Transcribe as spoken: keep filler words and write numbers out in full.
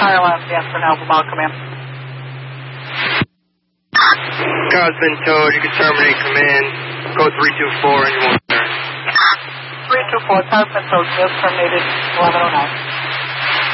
Fire alarm, yes, for now, Ball, come in. Car's been towed. You can terminate command. Code three two four and you won't return. three two four, car's been towed. Just terminated eleven oh nine.